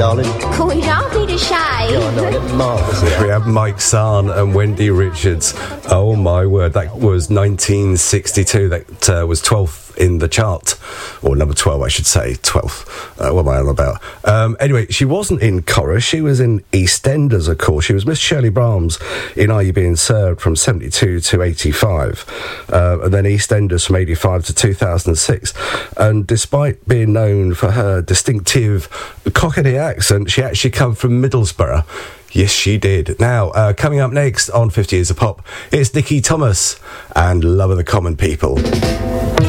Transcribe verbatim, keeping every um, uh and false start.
darling. We don't be too shy. Oh, no, marvellous. We have Mike San and Wendy Richards. Oh my word, that was nineteen sixty-two. That uh, was twelfth in the chart, or number twelve, I should say, twelfth. Uh, what am I on about? Um, anyway, she wasn't in chorus. She was in EastEnders, of course. She was Miss Shirley Brahms in Are You Being Served from seventy-two to eighty-five, uh, and then EastEnders from eighty-five to two thousand six. And despite being known for her distinctive Cockney accent, she actually come from Middlesbrough. Yes, she did. Now, uh, coming up next on fifty Years of Pop, it's Nikki Thomas and Love of the Common People.